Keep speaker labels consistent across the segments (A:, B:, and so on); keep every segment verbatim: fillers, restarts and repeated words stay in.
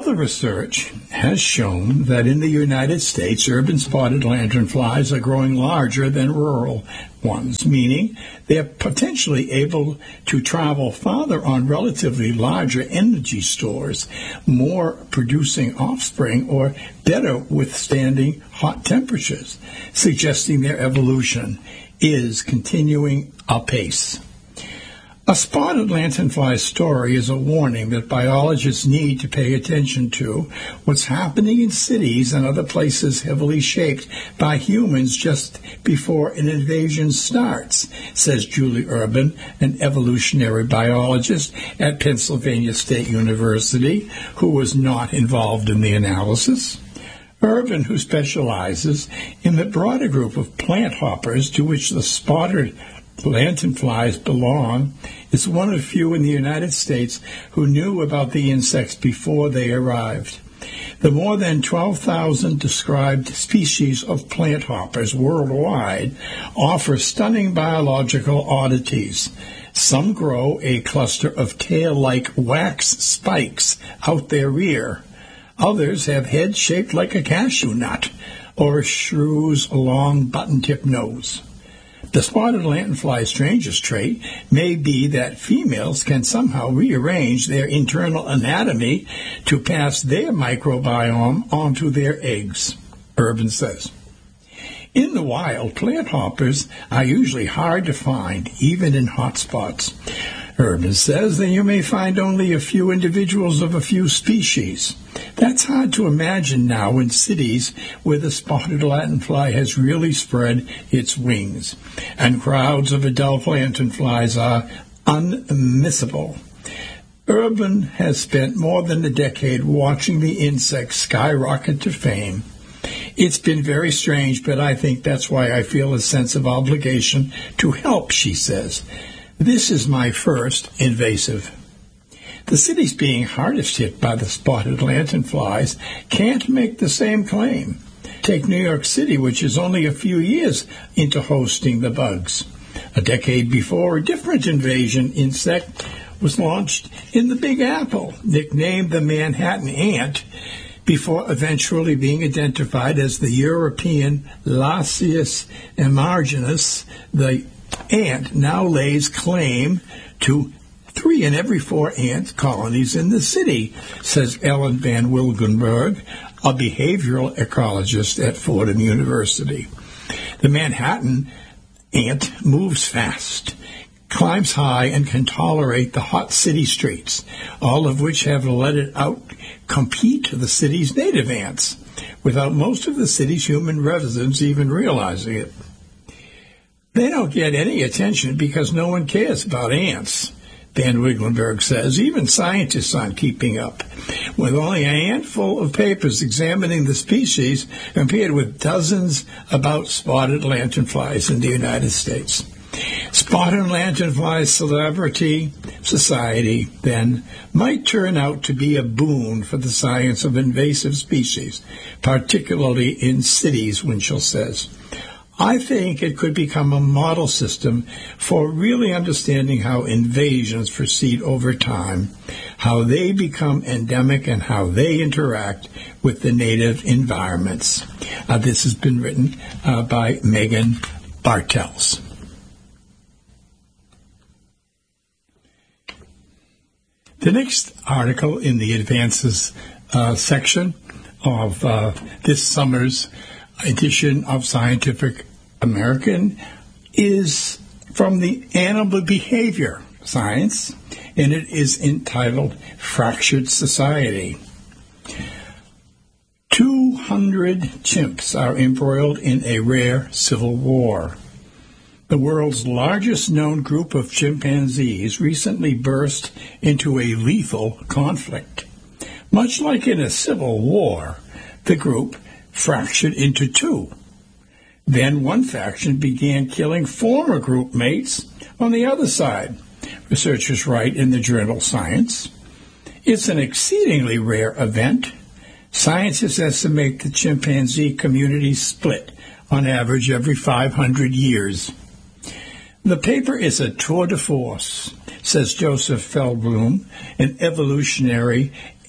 A: Other research has shown that in the United States, urban spotted lanternflies are growing larger than rural ones, meaning they're potentially able to travel farther on relatively larger energy stores, more producing offspring, or better withstanding hot temperatures, suggesting their evolution is continuing apace. A spotted lanternfly story is a warning that biologists need to pay attention to what's happening in cities and other places heavily shaped by humans just before an invasion starts, says Julie Urban, an evolutionary biologist at Pennsylvania State University, who was not involved in the analysis. Urban, who specializes in the broader group of plant hoppers to which the spotted lanternflies belong, is one of few in the United States who knew about the insects before they arrived. The more than twelve thousand described species of plant hoppers worldwide offer stunning biological oddities. Some grow a cluster of tail-like wax spikes out their rear. Others have heads shaped like a cashew nut or a shrew's long button-tip nose. The spotted lanternfly's strangest trait may be that females can somehow rearrange their internal anatomy to pass their microbiome onto their eggs, Urban says. In the wild, plant hoppers are usually hard to find, even in hot spots. Urban says that you may find only a few individuals of a few species. That's hard to imagine now in cities where the spotted lanternfly has really spread its wings, and crowds of adult lanternflies are unmissable. Urban has spent more than a decade watching the insect skyrocket to fame. It's been very strange, but I think that's why I feel a sense of obligation to help, she says. This is my first invasive. The cities being hardest hit by the spotted lanternflies can't make the same claim. Take New York City, which is only a few years into hosting the bugs. A decade before, a different invasion insect was launched in the Big Apple, nicknamed the Manhattan ant, before eventually being identified as the European Lasius emarginus. The ant now lays claim to three in every four ant colonies in the city, says Ellen Van Wilgenberg, a behavioral ecologist at Fordham University. The Manhattan ant moves fast, climbs high, and can tolerate the hot city streets, all of which have let it out compete the city's native ants, without most of the city's human residents even realizing it. They don't get any attention because no one cares about ants, Van Wiglenberg says. Even scientists aren't keeping up, with only a handful of papers examining the species compared with dozens about spotted lanternflies in the United States. Spotted lanternfly celebrity society, then, might turn out to be a boon for the science of invasive species, particularly in cities, Winchell says. I think it could become a model system for really understanding how invasions proceed over time, how they become endemic, and how they interact with the native environments. Uh, this has been written uh, by Megan Bartels. The next article in the advances uh, section of uh, this summer's edition of Scientific American is from the Animal Behavior Science, and it is entitled Fractured Society. Two hundred chimps are embroiled in a rare civil war. The world's largest known group of chimpanzees recently burst into a lethal conflict. Much like in a civil war, the group fractured into two. Then one faction began killing former group mates on the other side, researchers write in the journal Science. It's an exceedingly rare event. Scientists estimate the chimpanzee community split on average every five hundred years. The paper is a tour de force, says Joseph Feldblum, an evolutionary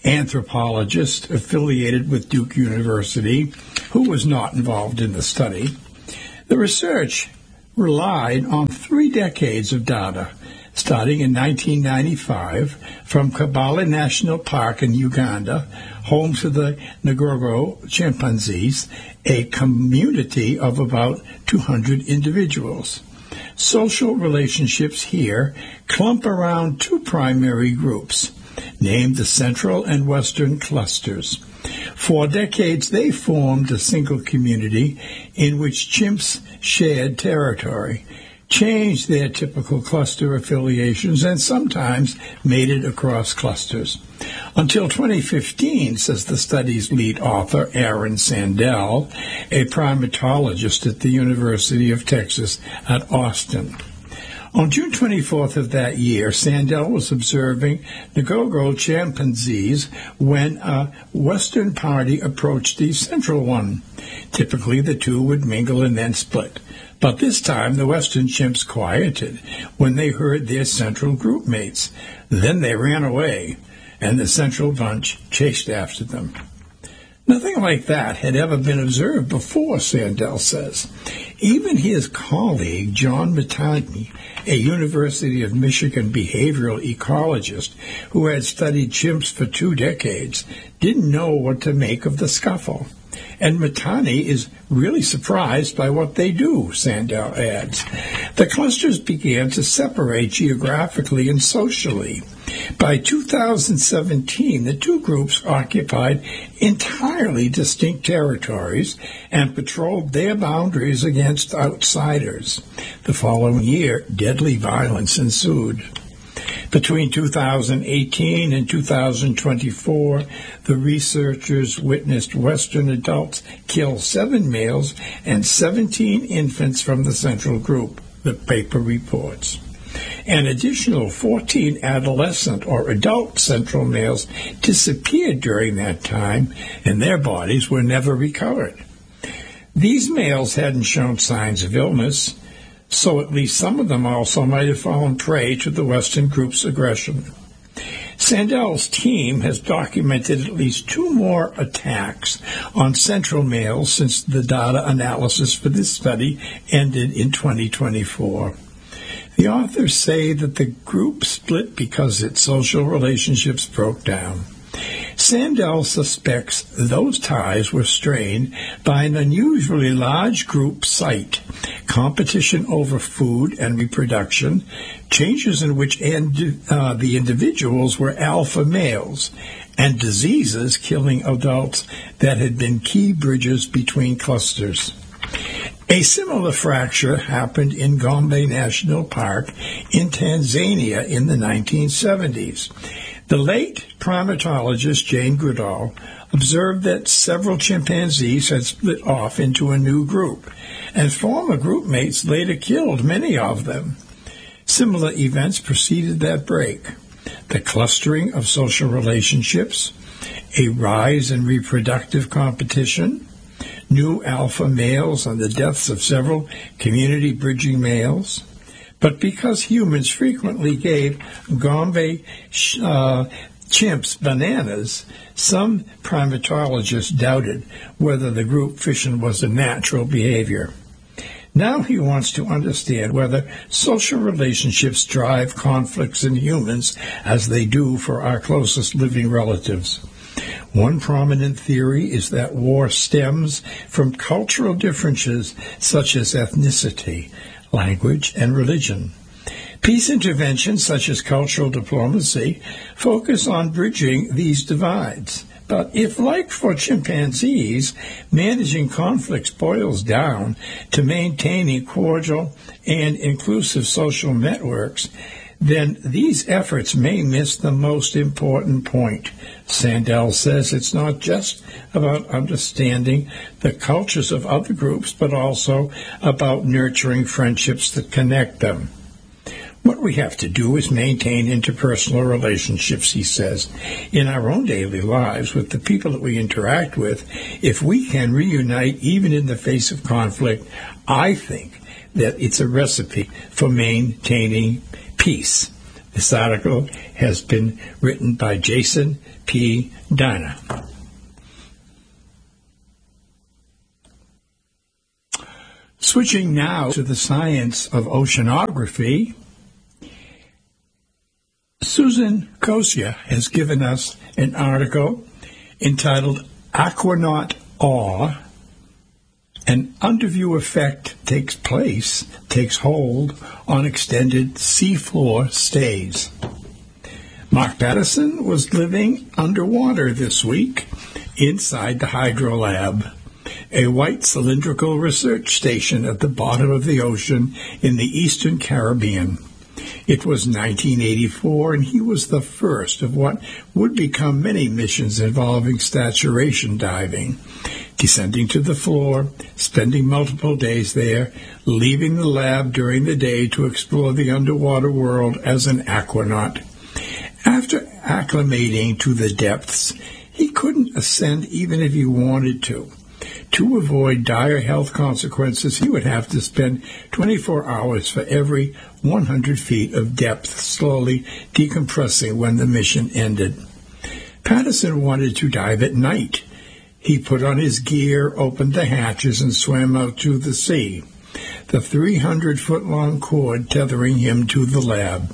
A: anthropologist affiliated with Duke University, who was not involved in the study. The research relied on three decades of data, starting in nineteen ninety-five from Kabale National Park in Uganda, home to the Ngorongoro chimpanzees, a community of about two hundred individuals. Social relationships here clump around two primary groups, named the Central and Western clusters. For decades, they formed a single community in which chimps shared territory, changed their typical cluster affiliations, and sometimes mated across clusters. Until twenty fifteen, says the study's lead author, Aaron Sandell, a primatologist at the University of Texas at Austin. On June twenty-fourth of that year, Sandell was observing Ngorongoro chimpanzees when a Western party approached the Central one. Typically, the two would mingle and then split. But this time, the Western chimps quieted when they heard their Central group mates. Then they ran away, and the Central bunch chased after them. Nothing like that had ever been observed before, Sandell says. Even his colleague, John Mitani, a University of Michigan behavioral ecologist who had studied chimps for two decades, didn't know what to make of the scuffle. And Mitani is really surprised by what they do, Sandell adds. The clusters began to separate geographically and socially. By two thousand seventeen, the two groups occupied entirely distinct territories and patrolled their boundaries against outsiders. The following year, deadly violence ensued. Between two thousand eighteen and two thousand twenty-four, the researchers witnessed Western adults kill seven males and seventeen infants from the Central group, the paper reports. An additional fourteen adolescent or adult Central males disappeared during that time, and their bodies were never recovered. These males hadn't shown signs of illness, so at least some of them also might have fallen prey to the Western group's aggression. Sandell's team has documented at least two more attacks on Central males since the data analysis for this study ended in twenty twenty-four. The authors say that the group split because its social relationships broke down. Sandell suspects those ties were strained by an unusually large group site, competition over food and reproduction, changes in which and, uh, the individuals were alpha males, and diseases killing adults that had been key bridges between clusters. A similar fracture happened in Gombe National Park in Tanzania in the nineteen seventies. The late primatologist Jane Goodall observed that several chimpanzees had split off into a new group, and former group mates later killed many of them. Similar events preceded that break. The clustering of social relationships, a rise in reproductive competition, new alpha males, and the deaths of several community bridging males. But because humans frequently gave Gombe uh, chimps bananas, some primatologists doubted whether the group fission was a natural behavior. Now he wants to understand whether social relationships drive conflicts in humans as they do for our closest living relatives. One prominent theory is that war stems from cultural differences such as ethnicity, language, and religion. Peace interventions such as cultural diplomacy focus on bridging these divides. But if, like for chimpanzees, managing conflicts boils down to maintaining cordial and inclusive social networks, then these efforts may miss the most important point. Sandell says it's not just about understanding the cultures of other groups, but also about nurturing friendships that connect them. What we have to do is maintain interpersonal relationships, he says, in our own daily lives with the people that we interact with. If we can reunite even in the face of conflict, I think that it's a recipe for maintaining peace. This article has been written by Jason P. Dana. Switching now to the science of oceanography, Susan Kosia has given us an article entitled Aquanaut Awe. An underview effect takes place, takes hold on extended seafloor stays. Mark Patterson was living underwater this week inside the Hydrolab, a white cylindrical research station at the bottom of the ocean in the eastern Caribbean. It was nineteen eighty-four, and he was the first of what would become many missions involving saturation diving, descending to the floor, spending multiple days there, leaving the lab during the day to explore the underwater world as an aquanaut. After acclimating to the depths, he couldn't ascend even if he wanted to. To avoid dire health consequences, he would have to spend twenty-four hours for every one hundred feet of depth, slowly decompressing when the mission ended. Patterson wanted to dive at night. He put on his gear, opened the hatches, and swam out to the sea, the three hundred foot long cord tethering him to the lab.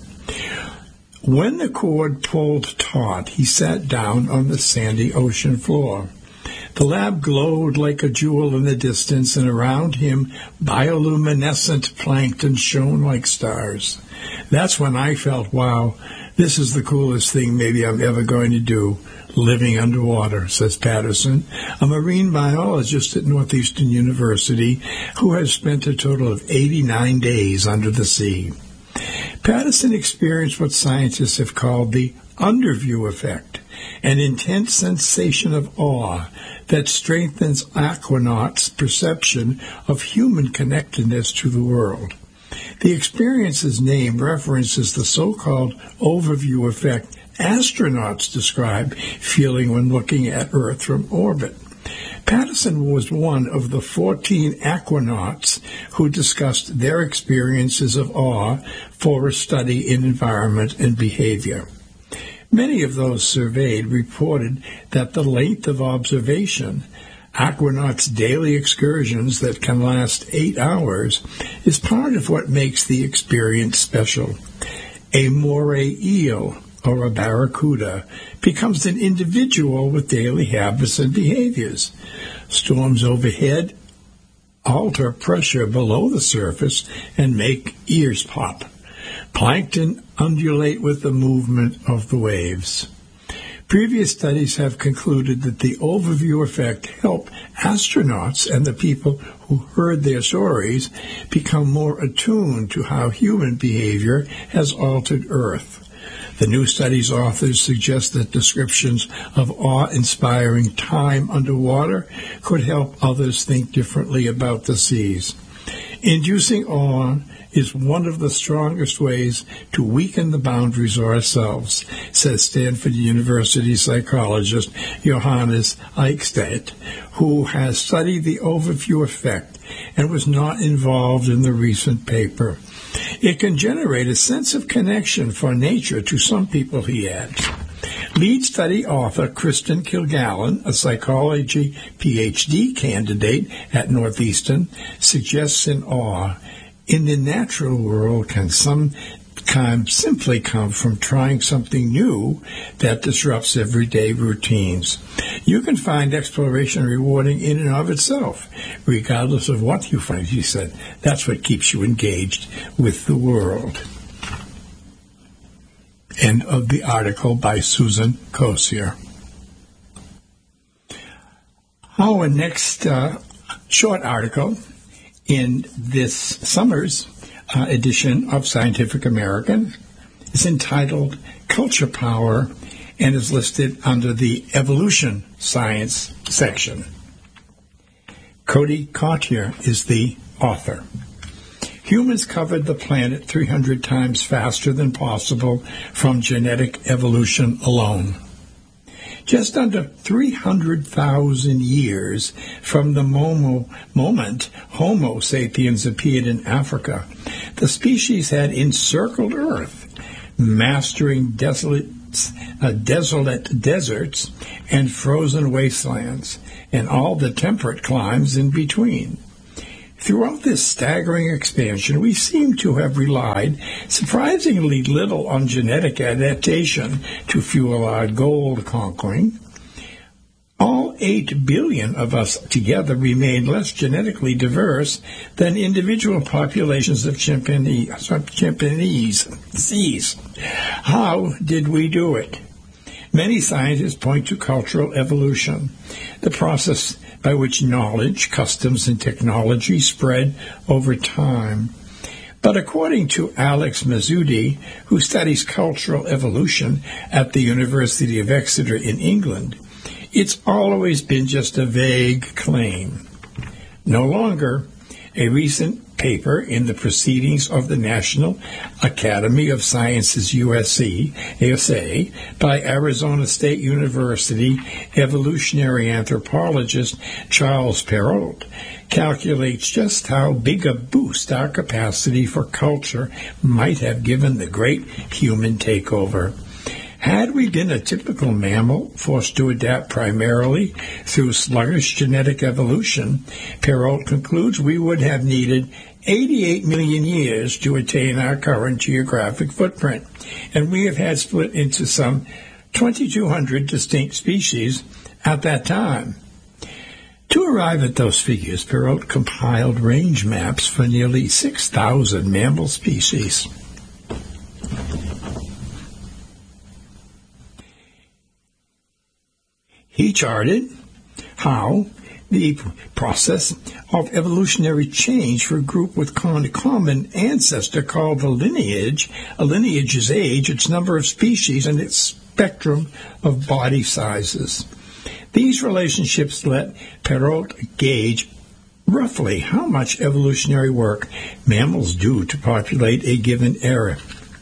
A: When the cord pulled taut, he sat down on the sandy ocean floor. The lab glowed like a jewel in the distance, and around him bioluminescent plankton shone like stars. That's when I felt, wow, this is the coolest thing maybe I'm ever going to do, living underwater, says Patterson, a marine biologist at Northeastern University who has spent a total of eighty-nine days under the sea. Patterson experienced what scientists have called the underview effect, an intense sensation of awe that strengthens aquanauts' perception of human connectedness to the world. The experience's name references the so-called overview effect astronauts describe feeling when looking at Earth from orbit. Patterson was one of the fourteen aquanauts who discussed their experiences of awe for a study in environment and behavior. Many of those surveyed reported that the length of observation, aquanauts' daily excursions that can last eight hours, is part of what makes the experience special. A moray eel, or a barracuda, becomes an individual with daily habits and behaviors. Storms overhead alter pressure below the surface and make ears pop. Plankton undulate with the movement of the waves. Previous studies have concluded that the overview effect helped astronauts and the people who heard their stories become more attuned to how human behavior has altered Earth. The new study's authors suggest that descriptions of awe-inspiring time underwater could help others think differently about the seas. Inducing awe is one of the strongest ways to weaken the boundaries of ourselves, says Stanford University psychologist Johannes Eichstädt, who has studied the overview effect and was not involved in the recent paper. It can generate a sense of connection for nature to some people, he adds. Lead study author Kristen Kilgallen, a psychology P H D candidate at Northeastern, suggests an awe in the natural world can sometimes simply come from trying something new that disrupts everyday routines. You can find exploration rewarding in and of itself, regardless of what you find, he said. That's what keeps you engaged with the world. End of the article by Susan Kosia. Our next uh, short article in this summer's uh, edition of Scientific American is entitled Culture Power and is listed under the Evolution Science section. Cody Cartier is the author. Humans covered the planet three hundred times faster than possible from genetic evolution alone. Just under three hundred thousand years from the momo, moment Homo sapiens appeared in Africa, the species had encircled Earth. mastering desolate, uh, desolate deserts and frozen wastelands, and all the temperate climes in between. Throughout this staggering expansion, we seem to have relied surprisingly little on genetic adaptation to fuel our gold conquering. All eight billion of us together remain less genetically diverse than individual populations of chimpanzees. Chimpanzees. How did we do it? Many scientists point to cultural evolution, the process by which knowledge, customs, and technology spread over time. But according to Alex Mazzuti, who studies cultural evolution at the University of Exeter in England, it's always been just a vague claim. No longer. A recent paper in the Proceedings of the National Academy of Sciences U S A by Arizona State University evolutionary anthropologist Charles Perrault calculates just how big a boost our capacity for culture might have given the great human takeover. Had we been a typical mammal forced to adapt primarily through sluggish genetic evolution, Perrault concludes we would have needed eighty-eight million years to attain our current geographic footprint, and we have had split into some twenty-two hundred distinct species at that time. To arrive at those figures, Perrault compiled range maps for nearly six thousand mammal species. He charted how the process of evolutionary change for a group with common ancestor called the lineage. A lineage's age, its number of species, and its spectrum of body sizes. These relationships let Perrault gauge roughly how much evolutionary work mammals do to populate a given era.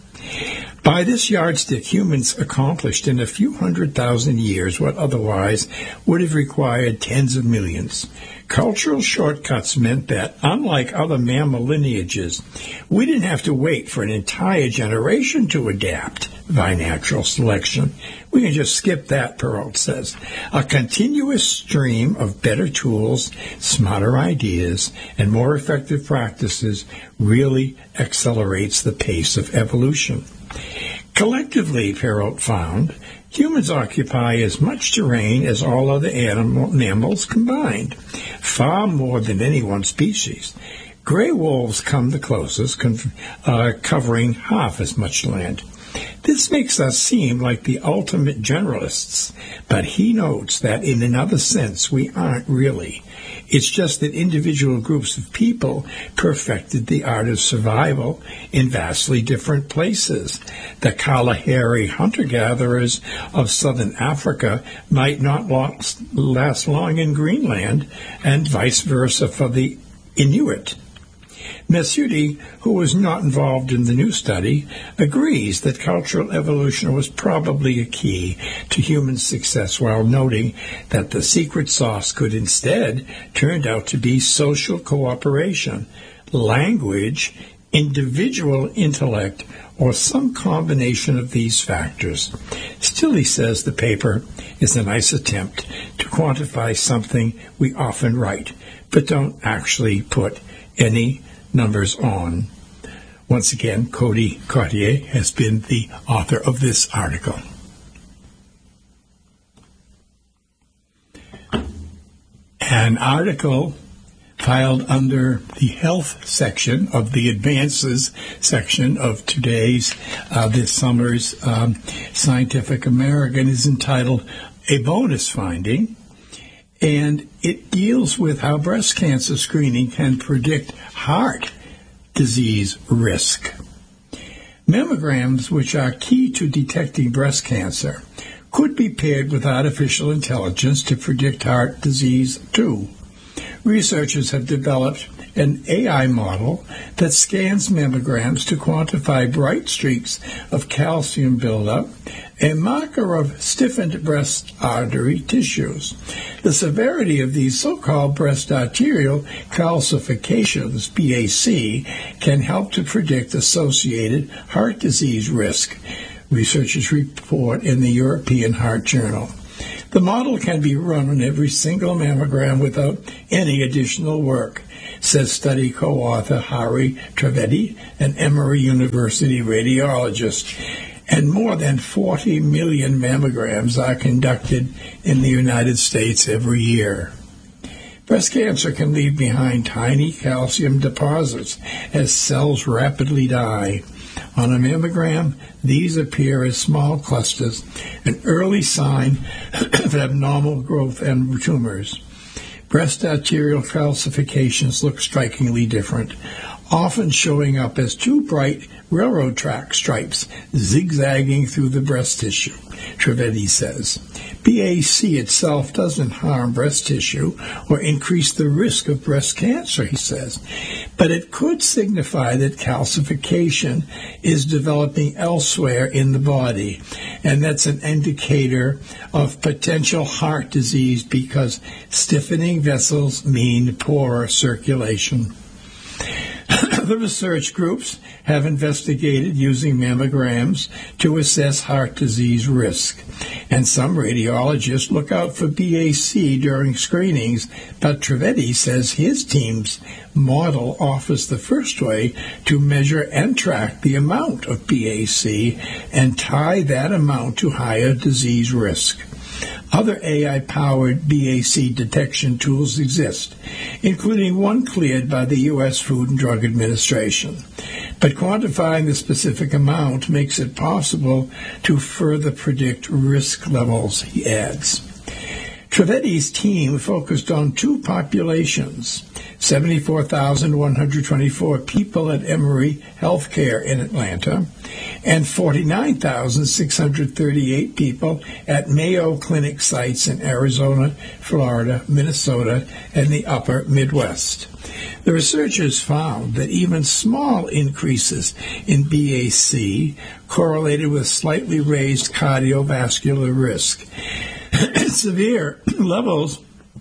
A: By this yardstick, humans accomplished in a few hundred thousand years what otherwise would have required tens of millions. Cultural shortcuts meant that, unlike other mammal lineages, we didn't have to wait for an entire generation to adapt by natural selection. We can just skip that, Perrault says. A continuous stream of better tools, smarter ideas, and more effective practices really accelerates the pace of evolution. Collectively, Perrault found, humans occupy as much terrain as all other animal, mammals combined, far more than any one species. Gray wolves come the closest, con- uh, covering half as much land. This makes us seem like the ultimate generalists, but he notes that in another sense we aren't really. It's just that individual groups of people perfected the art of survival in vastly different places. The Kalahari hunter-gatherers of southern Africa might not last long in Greenland, and vice versa for the Inuit. Mazzuti, who was not involved in the new study, agrees that cultural evolution was probably a key to human success, while noting that the secret sauce could instead turn out to be social cooperation, language, individual intellect, or some combination of these factors. Still, he says the paper is a nice attempt to quantify something we often write, but don't actually put any numbers on. Once again, Cody Cartier has been the author of this article. An article filed under the health section of the advances section of today's, uh, this summer's um, Scientific American is entitled A Bonus Finding, and it deals with how breast cancer screening can predict heart disease risk. Mammograms, which are key to detecting breast cancer, could be paired with artificial intelligence to predict heart disease too. Researchers have developed an A I model that scans mammograms to quantify bright streaks of calcium buildup, a marker of stiffened breast artery tissues. The severity of these so-called breast arterial calcifications, B A C, can help to predict associated heart disease risk, researchers report in the European Heart Journal. The model can be run on every single mammogram without any additional work, says study co-author Hari Trivedi, an Emory University radiologist. And more than forty million mammograms are conducted in the United States every year. Breast cancer can leave behind tiny calcium deposits as cells rapidly die. On a mammogram, these appear as small clusters, an early sign of abnormal growth and tumors. Breast arterial calcifications look strikingly different, often showing up as two bright railroad track stripes zigzagging through the breast tissue, Trivedi says. B A C itself doesn't harm breast tissue or increase the risk of breast cancer, he says, but it could signify that calcification is developing elsewhere in the body, and that's an indicator of potential heart disease because stiffening vessels mean poorer circulation. The research groups have investigated using mammograms to assess heart disease risk, and some radiologists look out for B A C during screenings, but Trivedi says his team's model offers the first way to measure and track the amount of B A C and tie that amount to higher disease risk. Other A I-powered B A C detection tools exist, including one cleared by the U S Food and Drug Administration. But quantifying the specific amount makes it possible to further predict risk levels, he adds. Trivedi's team focused on two populations, seventy-four thousand one hundred twenty-four people at Emory Healthcare in Atlanta and forty-nine thousand six hundred thirty-eight people at Mayo Clinic sites in Arizona, Florida, Minnesota, and the upper Midwest. The researchers found that even small increases in B A C correlated with slightly raised cardiovascular risk. Severe levels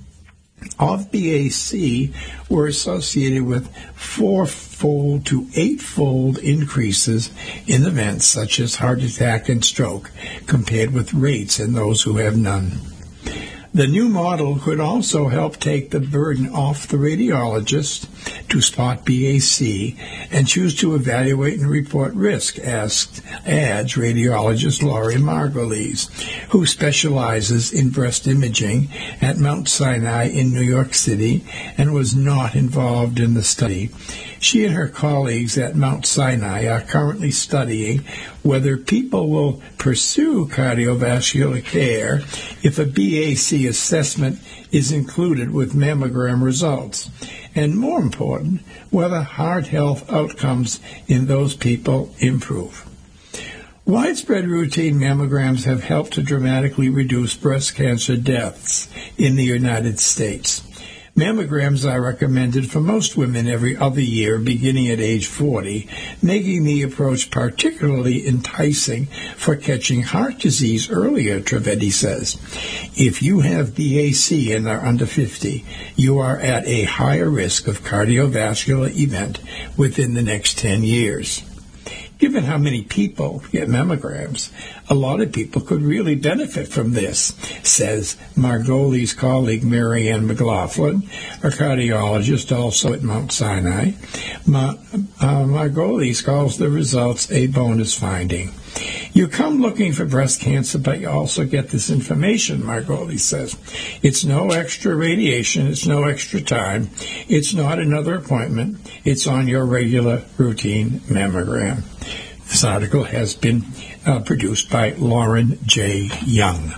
A: of B A C were associated with four-fold to eight-fold increases in events such as heart attack and stroke, compared with rates in those who have none. The new model could also help take the burden off the radiologist to spot B A C and choose to evaluate and report risk, asked, adds radiologist Laurie Margulies, who specializes in breast imaging at Mount Sinai in New York City and was not involved in the study. She and her colleagues at Mount Sinai are currently studying whether people will pursue cardiovascular care if a B A C assessment is included with mammogram results, and more important, whether heart health outcomes in those people improve. Widespread routine mammograms have helped to dramatically reduce breast cancer deaths in the United States. Mammograms are recommended for most women every other year, beginning at age forty, making the approach particularly enticing for catching heart disease earlier, Trivedi says. If you have B A C and are under fifty, you are at a higher risk of cardiovascular event within the next ten years. Given how many people get mammograms, a lot of people could really benefit from this, says Margoli's colleague Marianne McLaughlin, a cardiologist also at Mount Sinai. Ma- uh, Margoli's calls the results a bonus finding. You come looking for breast cancer, but you also get this information, Margoli says. It's no extra radiation. It's no extra time. It's not another appointment. It's on your regular routine mammogram. This article has been uh, produced by Lauren J. Young.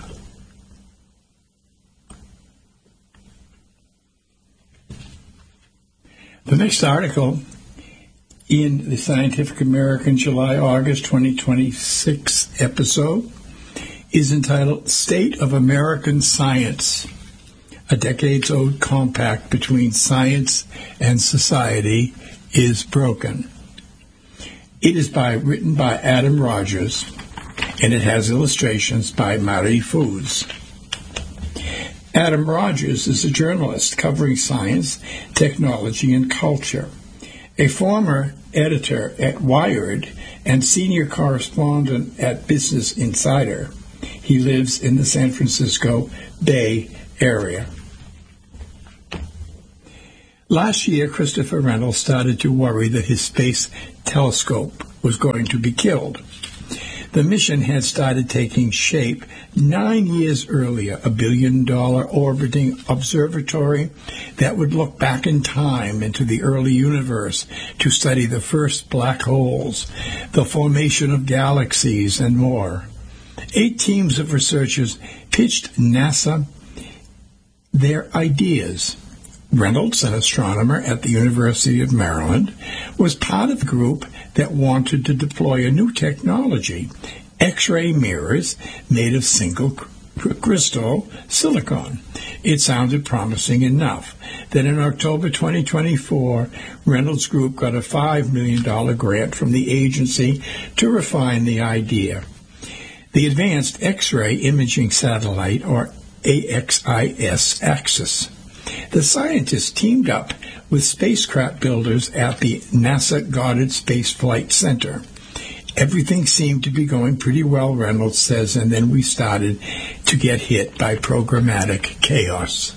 A: The next article in the Scientific American July-August twenty twenty-six episode is entitled State of American Science, a decades-old compact between science and society is broken. It is by written by Adam Rogers, and it has illustrations by Mari Foods. Adam Rogers is a journalist covering science, technology, and culture. A former editor at Wired and senior correspondent at Business Insider, he lives in the San Francisco Bay Area. Last year, Christopher Reynolds started to worry that his space telescope was going to be killed. The mission had started taking shape nine years earlier, a billion-dollar orbiting observatory that would look back in time into the early universe to study the first black holes, the formation of galaxies, and more. Eight teams of researchers pitched NASA their ideas. Reynolds, an astronomer at the University of Maryland, was part of the group that wanted to deploy a new technology, X-ray mirrors made of single crystal silicon. It sounded promising enough that in October twenty twenty-four, Reynolds Group got a five million dollars grant from the agency to refine the idea. The Advanced X-ray Imaging Satellite, or A X I S, AXIS. The scientists teamed up with spacecraft builders at the NASA Goddard Space Flight Center. Everything seemed to be going pretty well, Reynolds says, and then we started to get hit by programmatic chaos.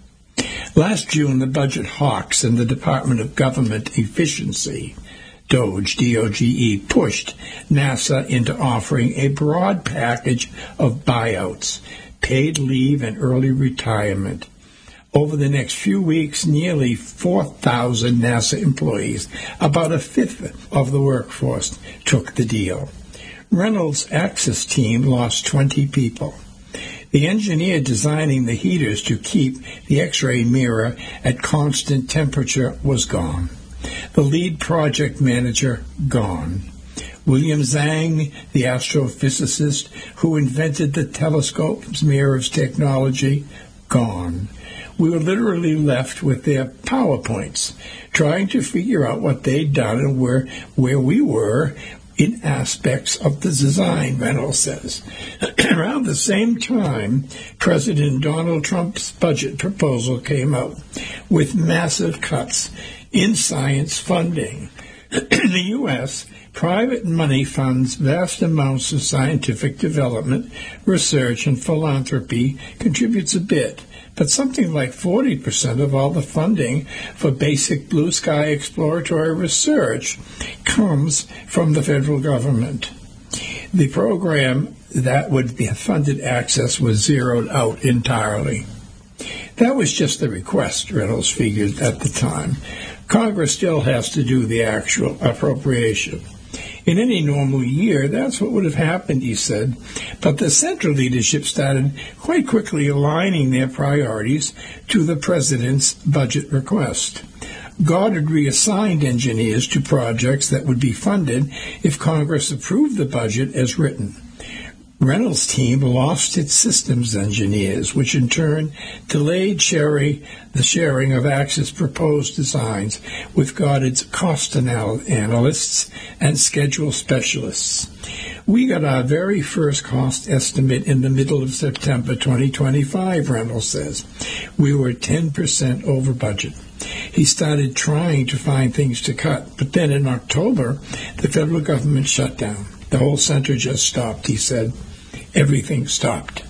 A: Last June, the budget hawks in the Department of Government Efficiency, DOGE, D O G E, pushed NASA into offering a broad package of buyouts, paid leave, and early retirement. Over the next few weeks, nearly four thousand NASA employees, about a fifth of the workforce, took the deal. Reynolds' AXIS team lost twenty people. The engineer designing the heaters to keep the X-ray mirror at constant temperature was gone. The lead project manager, gone. William Zhang, the astrophysicist who invented the telescope's mirrors technology, gone. We were literally left with their PowerPoints, trying to figure out what they'd done and where, where we were in aspects of the design, Reynolds says. Around the same time, President Donald Trump's budget proposal came out with massive cuts in science funding. In the U S, private money funds vast amounts of scientific development, research, and philanthropy, contributes a bit. But something like forty percent of all the funding for basic blue sky exploratory research comes from the federal government. The program that would be funded access was zeroed out entirely. That was just the request, Reynolds figured at the time. Congress still has to do the actual appropriation. In any normal year, that's what would have happened, he said. But the central leadership started quite quickly aligning their priorities to the president's budget request. Goddard reassigned engineers to projects that would be funded if Congress approved the budget as written. Reynolds' team lost its systems engineers, which in turn delayed sharing, the sharing of AXIS proposed designs with Goddard's cost anal- analysts and schedule specialists. We got our very first cost estimate in the middle of September twenty twenty-five, Reynolds says. We were ten percent over budget. He started trying to find things to cut, but then in October, the federal government shut down. The whole center just stopped, he said. Everything stopped.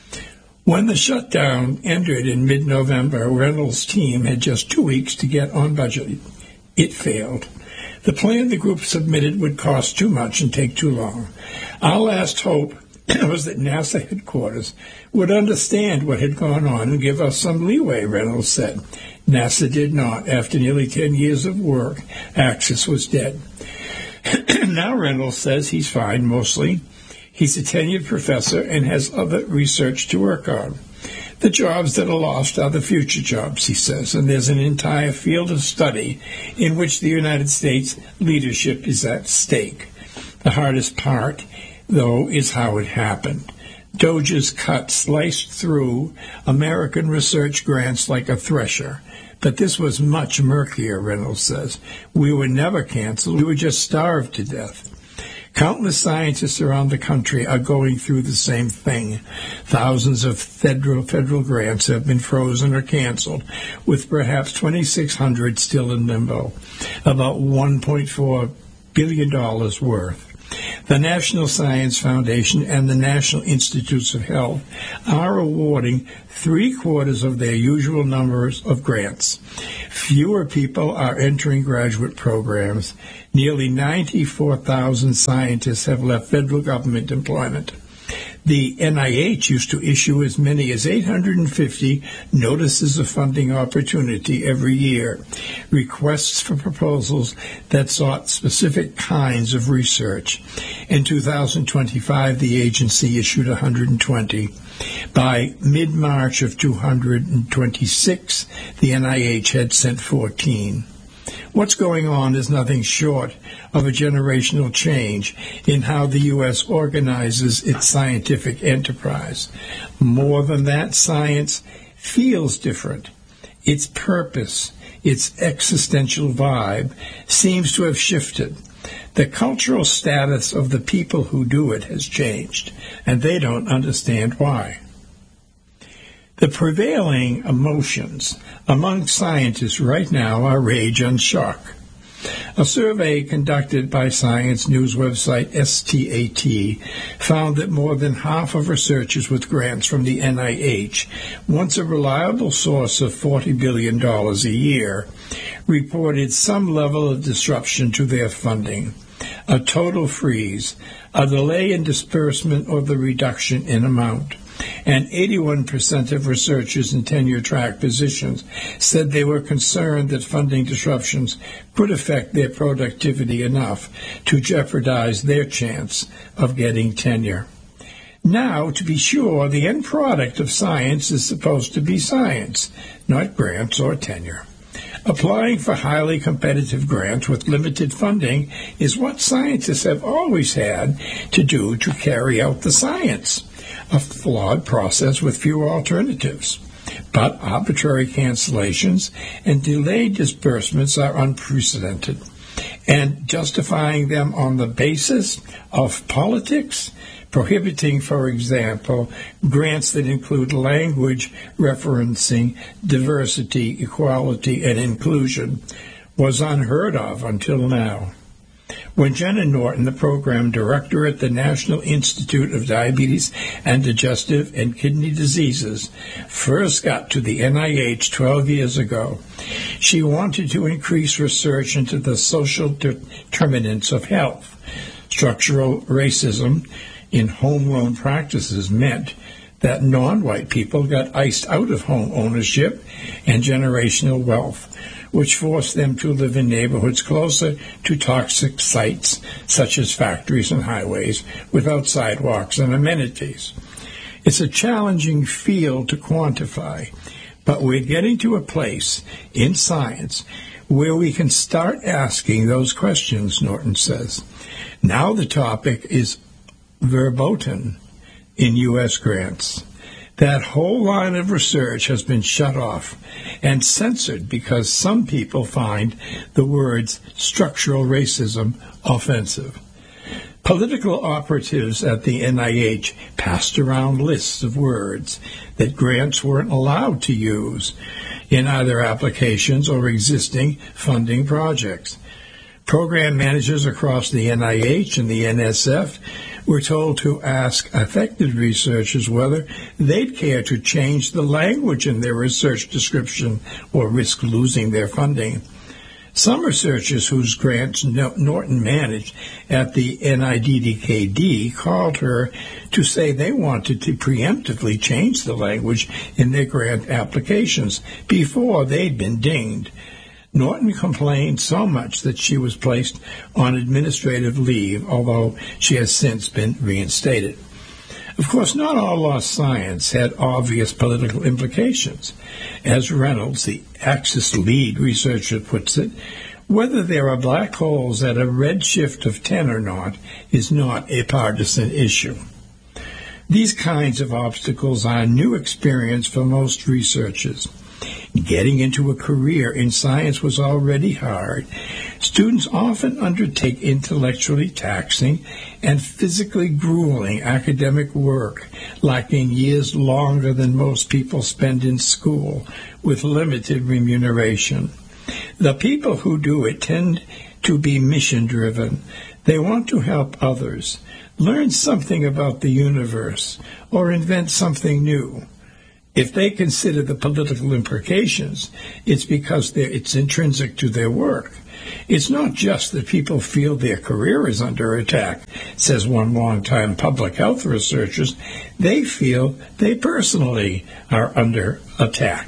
A: When the shutdown ended in mid-November, Reynolds' team had just two weeks to get on budget. It failed. The plan the group submitted would cost too much and take too long. Our last hope was that NASA headquarters would understand what had gone on and give us some leeway, Reynolds said. NASA did not. After nearly ten years of work, AXIS was dead. Now Reynolds says he's fine, mostly. He's a tenured professor and has other research to work on. The jobs that are lost are the future jobs, he says, and there's an entire field of study in which the United States leadership is at stake. The hardest part, though, is how it happened. DOGE's cut sliced through American research grants like a thresher. But this was much murkier, Reynolds says. We were never canceled. We were just starved to death. Countless scientists around the country are going through the same thing. Thousands of federal federal grants have been frozen or canceled, with perhaps twenty-six hundred still in limbo, about one point four billion dollars worth. The National Science Foundation and the National Institutes of Health are awarding three-quarters of their usual numbers of grants. Fewer people are entering graduate programs. Nearly ninety-four thousand scientists have left federal government employment. The N I H used to issue as many as eight hundred fifty notices of funding opportunity every year, requests for proposals that sought specific kinds of research. In two thousand twenty-five, the agency issued one hundred twenty. By mid-March of two thousand twenty-six, the N I H had sent fourteen. What's going on is nothing short of a generational change in how the U S organizes its scientific enterprise. More than that, science feels different. Its purpose, its existential vibe, seems to have shifted. The cultural status of the people who do it has changed, and they don't understand why. The prevailing emotions among scientists right now are rage and shock. A survey conducted by science news website S T A T found that more than half of researchers with grants from the N I H, once a reliable source of forty billion dollars a year, reported some level of disruption to their funding. A total freeze, a delay in disbursement, or the reduction in amount. And eighty-one percent of researchers in tenure-track positions said they were concerned that funding disruptions could affect their productivity enough to jeopardize their chance of getting tenure. Now, to be sure, the end product of science is supposed to be science, not grants or tenure. Applying for highly competitive grants with limited funding is what scientists have always had to do to carry out the science. A flawed process with few alternatives. But arbitrary cancellations and delayed disbursements are unprecedented, and justifying them on the basis of politics, prohibiting, for example, grants that include language referencing diversity, equality, and inclusion, was unheard of until now. When Jenna Norton, the program director at the National Institute of Diabetes and Digestive and Kidney Diseases, first got to the N I H twelve years ago, she wanted to increase research into the social determinants of health. Structural racism in home loan practices meant that non-white people got iced out of home ownership and generational wealth, which forced them to live in neighborhoods closer to toxic sites, such as factories and highways, without sidewalks and amenities. It's a challenging field to quantify, but we're getting to a place in science where we can start asking those questions, Norton says. Now the topic is verboten in U S grants. That whole line of research has been shut off and censored because some people find the words structural racism offensive. Political operatives at the N I H passed around lists of words that grants weren't allowed to use in either applications or existing funding projects. Program managers across the N I H and the N S F were told to ask affected researchers whether they'd care to change the language in their research description or risk losing their funding. Some researchers whose grants Norton managed at the N I D D K D called her to say they wanted to preemptively change the language in their grant applications before they'd been dinged. Norton complained so much that she was placed on administrative leave, although she has since been reinstated. Of course, not all lost science had obvious political implications. As Reynolds, the Axis lead researcher, puts it, whether there are black holes at a redshift of ten or not is not a partisan issue. These kinds of obstacles are a new experience for most researchers. Getting into a career in science was already hard. Students often undertake intellectually taxing and physically grueling academic work, lasting years longer than most people spend in school, with limited remuneration. The people who do it tend to be mission-driven. They want to help others, learn something about the universe, or invent something new. If they consider the political implications, it's because it's intrinsic to their work. It's not just that people feel their career is under attack, says one longtime public health researcher. They feel they personally are under attack.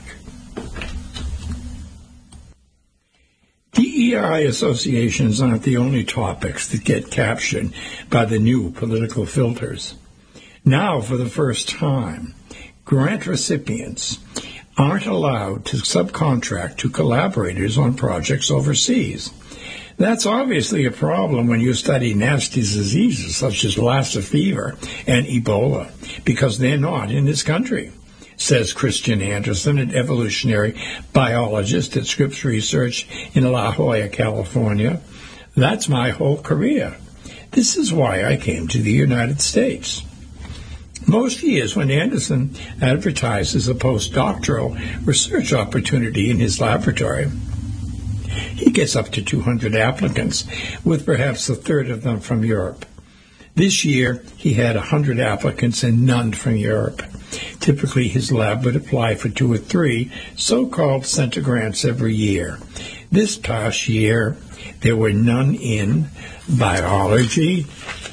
A: D E I associations aren't the only topics that get captured by the new political filters. Now, for the first time, grant recipients aren't allowed to subcontract to collaborators on projects overseas. That's obviously a problem when you study nasty diseases such as Lassa fever and Ebola, because they're not in this country, says Christian Anderson, an evolutionary biologist at Scripps Research in La Jolla, California. That's my whole career. This is why I came to the United States. Most years, when Anderson advertises a postdoctoral research opportunity in his laboratory, he gets up to two hundred applicants, with perhaps a third of them from Europe. This year, he had one hundred applicants and none from Europe. Typically, his lab would apply for two or three so-called center grants every year. This past year, there were none in biology,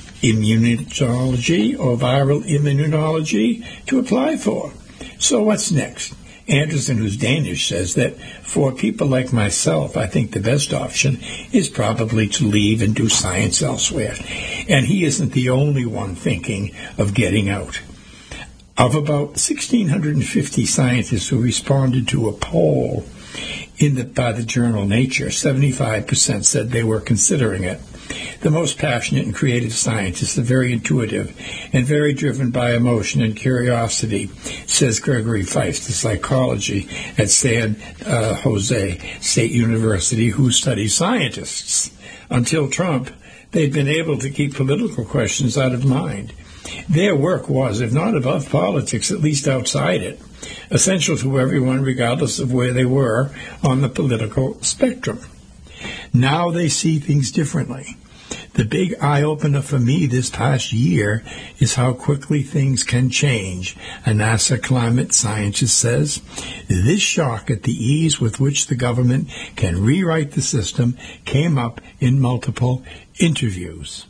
A: immunology, or viral immunology to apply for. So what's next? Anderson, who's Danish, says that for people like myself, I think the best option is probably to leave and do science elsewhere. And he isn't the only one thinking of getting out. Of about one thousand six hundred fifty scientists who responded to a poll in the, by the journal Nature, seventy-five percent said they were considering it. The most passionate and creative scientists are very intuitive and very driven by emotion and curiosity, says Gregory Feist, a psychology at San uh, Jose State University who studies scientists. Until Trump, they'd been able to keep political questions out of mind. Their work was, if not above politics, at least outside it, essential to everyone regardless of where they were on the political spectrum. Now they see things differently. The big eye-opener for me this past year is how quickly things can change, a NASA climate scientist says. This shock at the ease with which the government can rewrite the system came up in multiple interviews.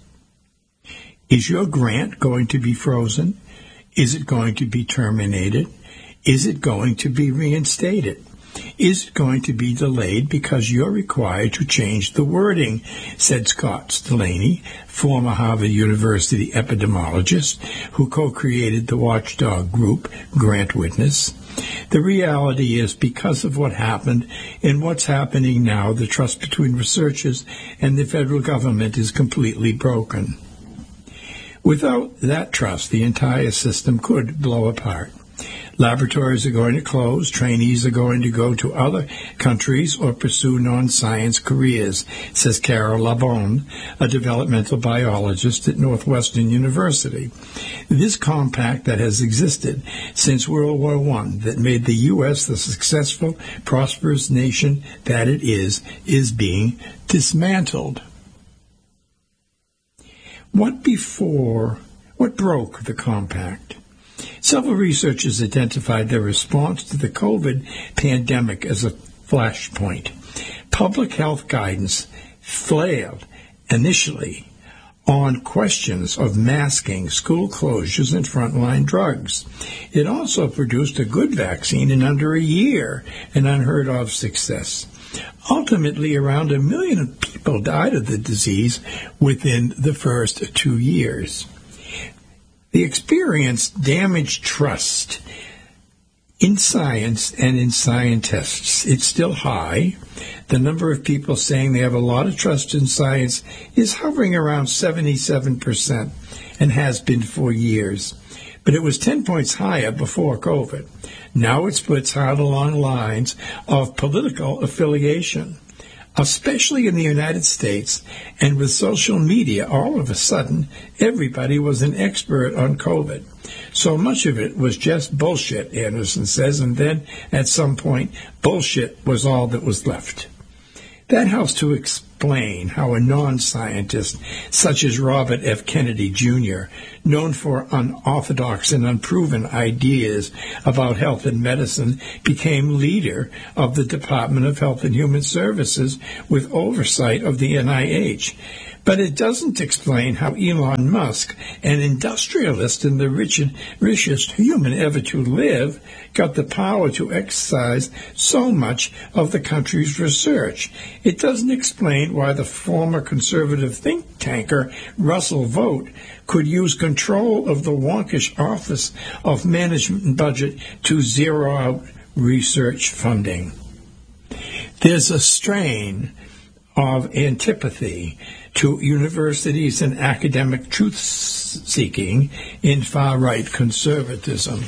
A: Is your grant going to be frozen? Is it going to be terminated? Is it going to be reinstated? Is it going to be delayed because you're required to change the wording, said Scott Delaney, former Harvard University epidemiologist who co-created the watchdog group Grant Witness. The reality is, because of what happened and what's happening now, the trust between researchers and the federal government is completely broken. Without that trust, the entire system could blow apart. Laboratories are going to close, trainees are going to go to other countries or pursue non-science careers, says Carol Labonne, a developmental biologist at Northwestern University. This compact that has existed since World War One, that made the U S the successful, prosperous nation that it is, is being dismantled. What before, what broke the compact? Several researchers identified their response to the COVID pandemic as a flashpoint. Public health guidance flailed initially on questions of masking, school closures, and frontline drugs. It also produced a good vaccine in under a year, an unheard-of success. Ultimately, around a million people died of the disease within the first two years. The experience damaged trust in science and in scientists. It's still high. The number of people saying they have a lot of trust in science is hovering around seventy-seven percent and has been for years. but it was ten points higher before COVID. Now it splits hard along lines of political affiliation, especially in the United States, and with social media, all of a sudden, everybody was an expert on COVID. So much of it was just bullshit, Anderson says, and then, at some point, bullshit was all that was left. That helps to explain how a non-scientist, such as Robert F. Kennedy Junior, known for unorthodox and unproven ideas about health and medicine, became leader of the Department of Health and Human Services with oversight of the N I H. But it doesn't explain how Elon Musk, an industrialist and the richest, richest human ever to live, got the power to exercise so much of the country's research. It doesn't explain why the former conservative think tanker Russell Vogt could use control of the wonkish Office of Management and Budget to zero out research funding. There's a strain of antipathy to universities and academic truth-seeking in far-right conservatism.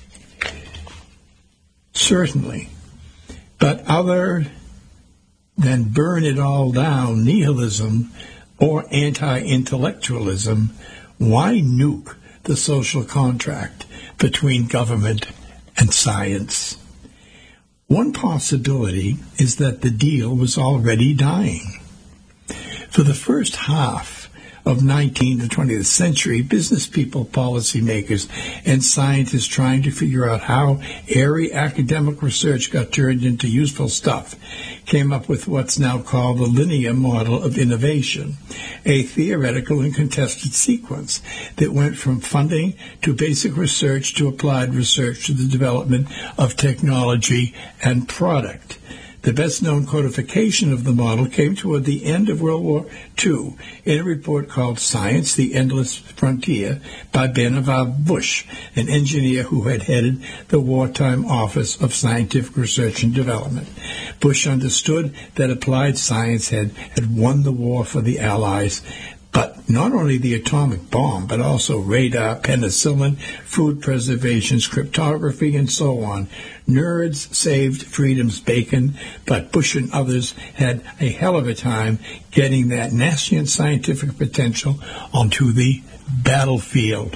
A: Certainly. But other than burn-it-all-down nihilism or anti-intellectualism, why nuke the social contract between government and science? One possibility is that the deal was already dying. For the first half of nineteenth and twentieth century, business people, policymakers, and scientists trying to figure out how airy academic research got turned into useful stuff came up with what's now called the linear model of innovation, a theoretical and contested sequence that went from funding to basic research to applied research to the development of technology and product. The best-known codification of the model came toward the end of World War Two in a report called Science, the Endless Frontier by Vannevar Bush, an engineer who had headed the wartime Office of Scientific Research and Development. Bush understood that applied science had, had won the war for the Allies, but not only the atomic bomb, but also radar, penicillin, food preservation, cryptography, and so on. Nerds saved freedom's bacon, but Bush and others had a hell of a time getting that nascent scientific potential onto the battlefield.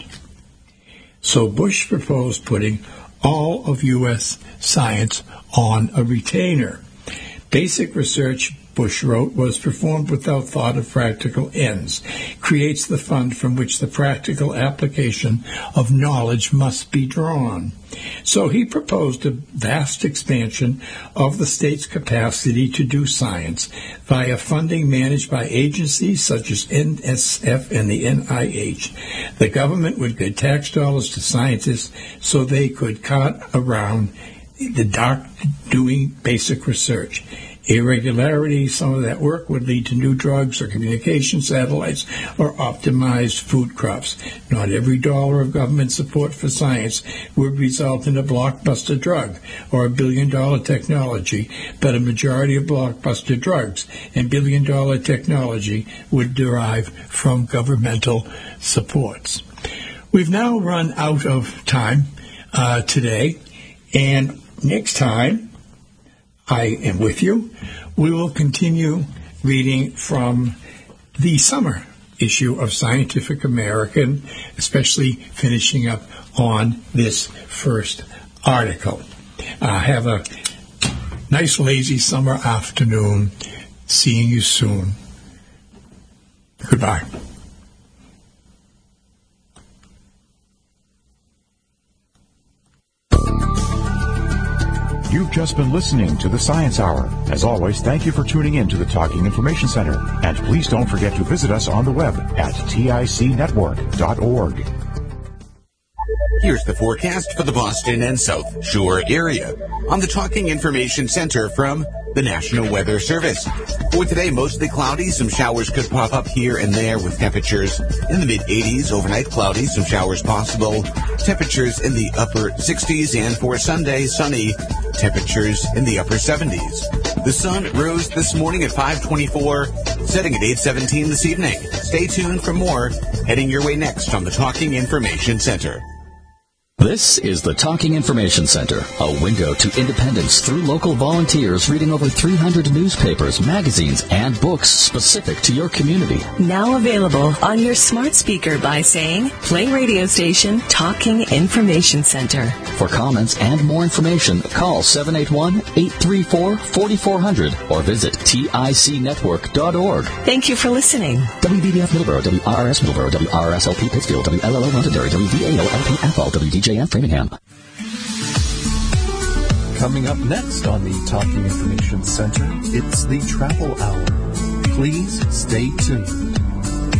A: So Bush proposed putting all of U S science on a retainer. Basic research, Bush wrote, was performed without thought of practical ends, creates the fund from which the practical application of knowledge must be drawn. So he proposed a vast expansion of the state's capacity to do science via funding managed by agencies such as N S F and the N I H. The government would give tax dollars to scientists so they could cut around the dark doing basic research. Irregularity, some of that work would lead to new drugs or communication satellites or optimized food crops. Not every dollar of government support for science would result in a blockbuster drug or a billion-dollar technology, but a majority of blockbuster drugs and billion-dollar technology would derive from governmental supports. We've now run out of time uh, today, and next time I am with you, we will continue reading from the summer issue of Scientific American, especially finishing up on this first article. Uh, have a nice, lazy summer afternoon. Seeing you soon. Goodbye.
B: You've just been listening to the Science Hour. As always, thank you for tuning in to the Talking Information Center. And please don't forget to visit us on the web at tic network dot org.
C: Here's the forecast for the Boston and South Shore area on the Talking Information Center from the National Weather Service. For today, mostly cloudy. Some showers could pop up here and there with temperatures in the mid-eighties. Overnight, cloudy. Some showers possible. Temperatures in the upper sixties. And for Sunday, sunny. Temperatures in the upper seventies. The sun rose this morning at five twenty-four, setting at eight seventeen this evening. Stay tuned for more heading your way next on the Talking Information Center.
D: This is the Talking Information Center, a window to independence through local volunteers reading over three hundred newspapers, magazines, and books specific to your community.
E: Now available on your smart speaker by saying, play radio station Talking Information Center.
D: For comments and more information, call seven eight one, eight three four, four four zero zero or visit tic network dot org.
E: Thank you for listening.
D: W B B F Middleborough, W R R S Middleborough, W R R S L P Pittsfield, W L L O Londonderry, W V A O L P Athol, W D J F Framingham.
F: Coming up next on the Talking Information Center, it's the Travel Hour. Please stay tuned.